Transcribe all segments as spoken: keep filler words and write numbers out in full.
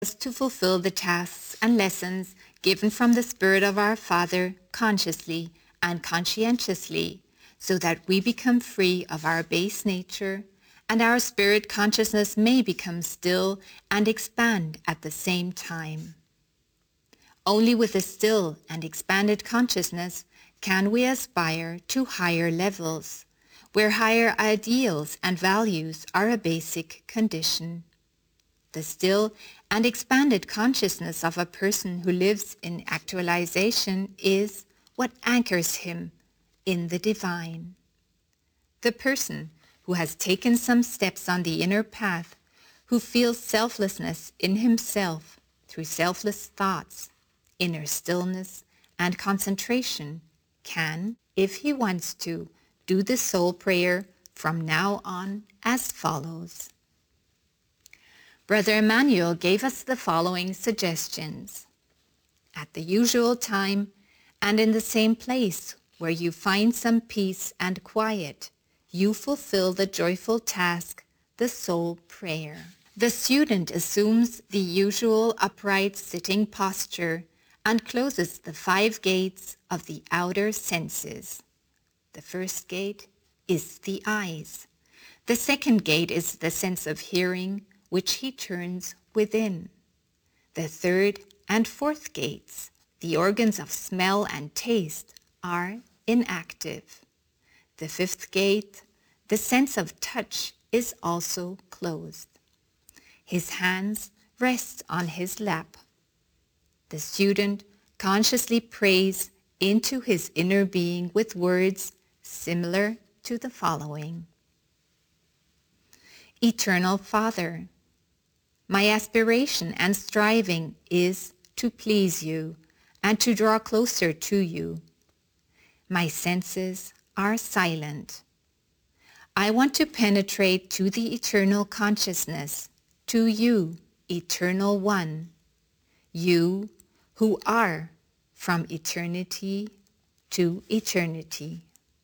us to fulfill the tasks and lessons given from the Spirit of our Father consciously and conscientiously, so that we become free of our base nature and our spirit consciousness may become still and expand at the same time. Only with a still and expanded consciousness can we aspire to higher levels, where higher ideals and values are a basic condition. The still and expanded consciousness of a person who lives in actualization is what anchors him in the divine. The person who has taken some steps on the inner path, who feels selflessness in himself through selfless thoughts, inner stillness, and concentration, can, if he wants to, do the soul prayer from now on as follows. Brother Emmanuel gave us the following suggestions. At the usual time and in the same place where you find some peace and quiet, you fulfill the joyful task, the soul prayer. The student assumes the usual upright sitting posture and closes the five gates of the outer senses. The first gate is the eyes. The second gate is the sense of hearing, which he turns within. The third and fourth gates, the organs of smell and taste, are inactive. The fifth gate, the sense of touch, is also closed. His hands rest on his lap. The student consciously prays into his inner being with words similar to the following. Eternal Father, my aspiration and striving is to please you and to draw closer to you. My senses are silent. I want to penetrate to the eternal consciousness, to you, Eternal One, you who are from eternity to eternity.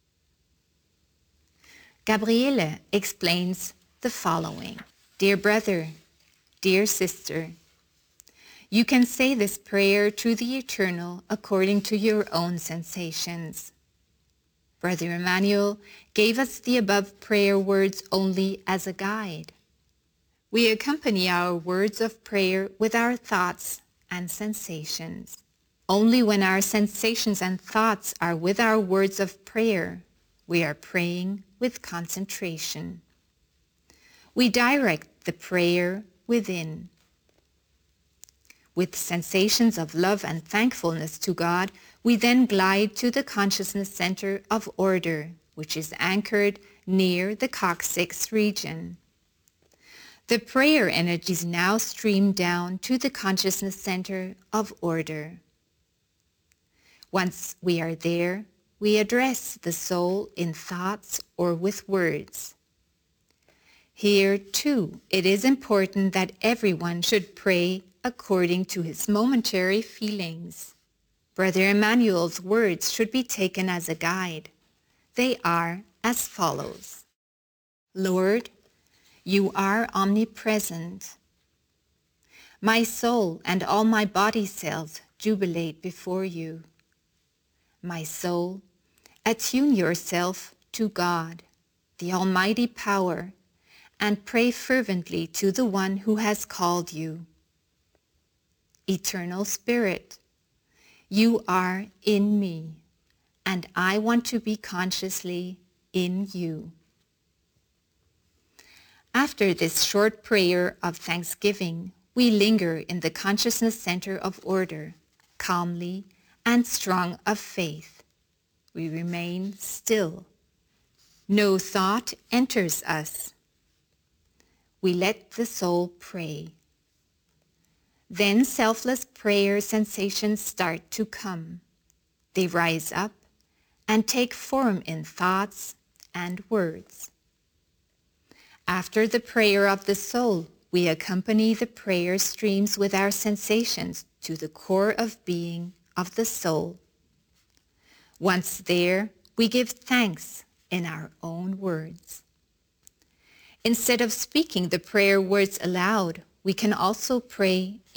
Gabriele explains the following. Dear brother, dear sister, you can say this prayer to the eternal according to your own sensations. Brother Emmanuel gave us the above prayer words only as a guide. We accompany our words of prayer with our thoughts and sensations. Only when our sensations and thoughts are with our words of prayer, we are praying with concentration. We direct the prayer within. With sensations of love and thankfulness to God, we then glide to the consciousness center of order, which is anchored near the coccyx region. The prayer energies now stream down to the consciousness center of order. Once we are there, we address the soul in thoughts or with words. Here, too, it is important that everyone should pray according to his momentary feelings. Brother Emmanuel's words should be taken as a guide. They are as follows. Lord, you are omnipresent. My soul and all my body cells jubilate before you. My soul, attune yourself to God, the Almighty Power, and pray fervently to the One who has called you. Eternal Spirit, you are in me, and I want to be consciously in you. After this short prayer of thanksgiving, we linger in the consciousness center of order, calmly and strong of faith. We remain still. No thought enters us. We let the soul pray. Then selfless prayer sensations start to come. They rise up and take form in thoughts and words. After the prayer of the soul, we accompany the prayer streams with our sensations to the core of being of the soul. Once there, we give thanks in our own words. Instead of speaking the prayer words aloud, We can also pray